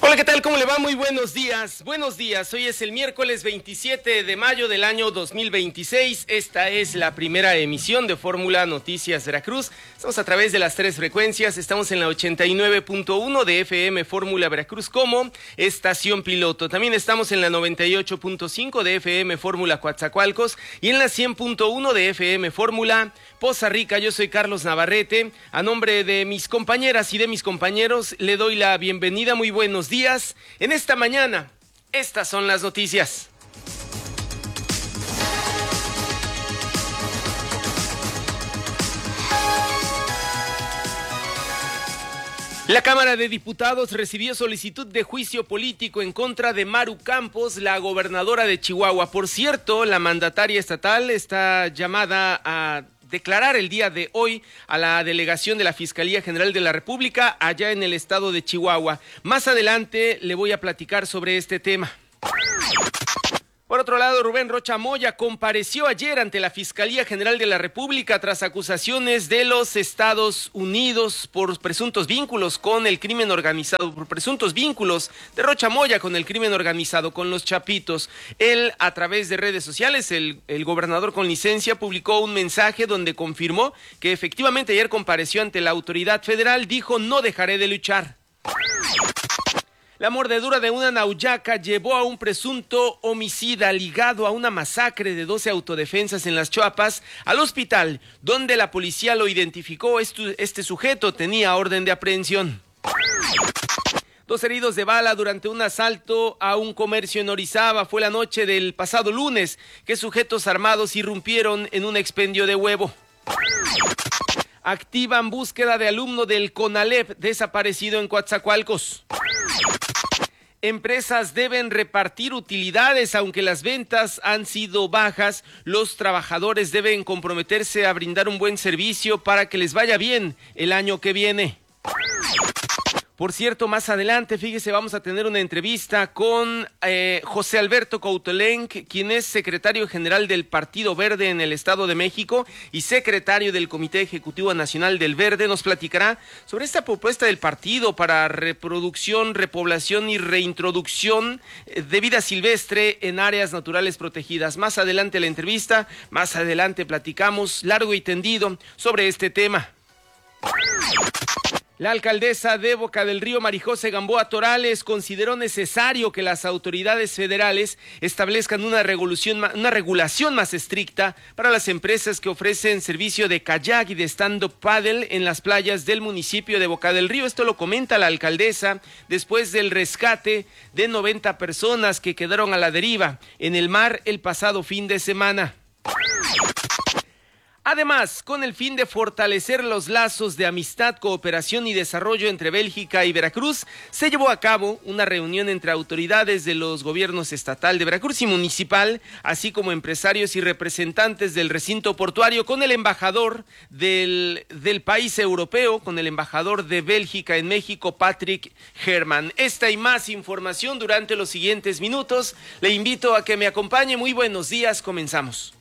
Hola, ¿qué tal? ¿Cómo le va? Muy buenos días. Buenos días. Hoy es el miércoles 27 de mayo del año 2026. Esta es la primera emisión de Fórmula Noticias Veracruz. Estamos a través de las tres frecuencias. Estamos en la 89.1 de FM Fórmula Veracruz como estación piloto. También estamos en la 98.5 de FM Fórmula Coatzacoalcos y en la 100.1 de FM Fórmula Poza Rica. Yo soy Carlos Navarrete. A nombre de mis compañeras y de mis compañeros le doy la bienvenida. Muy buenos días. En esta mañana, estas son las noticias. La Cámara de Diputados recibió solicitud de juicio político en contra de Maru Campos, la gobernadora de Chihuahua. Por cierto, la mandataria estatal está llamada a declarar el día de hoy a la delegación de la Fiscalía General de la República allá en el estado de Chihuahua. Más adelante le voy a platicar sobre este tema. Por otro lado, Rubén Rocha Moya compareció ayer ante la Fiscalía General de la República tras acusaciones de los Estados Unidos por presuntos vínculos con el crimen organizado, por presuntos vínculos de Rocha Moya con el crimen organizado, con los Chapitos. Él, a través de redes sociales, el gobernador con licencia, publicó un mensaje donde confirmó que efectivamente ayer compareció ante la autoridad federal. Dijo: "No dejaré de luchar". La mordedura de una nauyaca llevó a un presunto homicida ligado a una masacre de 12 autodefensas en Las Chuapas al hospital, donde la policía lo identificó. Este sujeto tenía orden de aprehensión. 2 heridos de bala durante un asalto a un comercio en Orizaba. Fue la noche del pasado lunes que sujetos armados irrumpieron en un expendio de huevo. Activan búsqueda de alumno del CONALEP desaparecido en Coatzacoalcos. Empresas deben repartir utilidades, aunque las ventas han sido bajas. Los trabajadores deben comprometerse a brindar un buen servicio para que les vaya bien el año que viene. Por cierto, más adelante, fíjese, vamos a tener una entrevista con José Alberto Coutolenc, quien es secretario general del Partido Verde en el Estado de México y secretario del Comité Ejecutivo Nacional del Verde. Nos platicará sobre esta propuesta del partido para reproducción, repoblación y reintroducción de vida silvestre en áreas naturales protegidas. Más adelante la entrevista, más adelante platicamos largo y tendido sobre este tema. La alcaldesa de Boca del Río, Marijose Gamboa Torales, consideró necesario que las autoridades federales establezcan una regulación más estricta para las empresas que ofrecen servicio de kayak y de stand-up paddle en las playas del municipio de Boca del Río. Esto lo comenta la alcaldesa después del rescate de 90 personas que quedaron a la deriva en el mar el pasado fin de semana. Además, con el fin de fortalecer los lazos de amistad, cooperación y desarrollo entre Bélgica y Veracruz, se llevó a cabo una reunión entre autoridades de los gobiernos estatal de Veracruz y municipal, así como empresarios y representantes del recinto portuario, con el embajador del país europeo, con el embajador de Bélgica en México, Patrick Herman. Esta y más información durante los siguientes minutos. Le invito a que me acompañe. Muy buenos días, comenzamos.